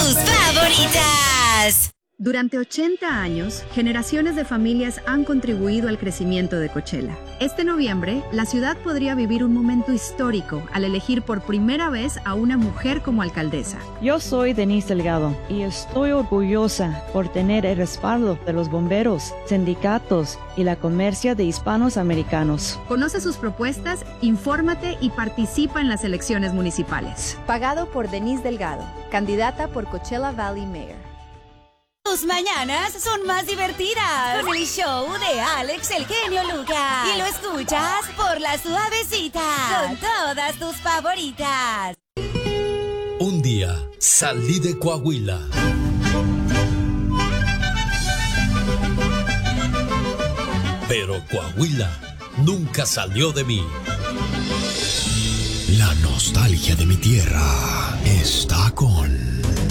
tus favoritas. Durante 80 años, generaciones de familias han contribuido al crecimiento de Coachella. Este noviembre, la ciudad podría vivir un momento histórico al elegir por primera vez a una mujer como alcaldesa. Yo soy Denise Delgado y estoy orgullosa por tener el respaldo de los bomberos, sindicatos y la comercia de hispanos americanos. Conoce sus propuestas, infórmate y participa en las elecciones municipales. Pagado por Denise Delgado, candidata por Coachella Valley Mayor. Tus mañanas son más divertidas con el show de Alex el Genio Lucas. Y lo escuchas por La Suavecita con todas tus favoritas. Un día salí de Coahuila. Pero Coahuila nunca salió de mí. La nostalgia de mi tierra está con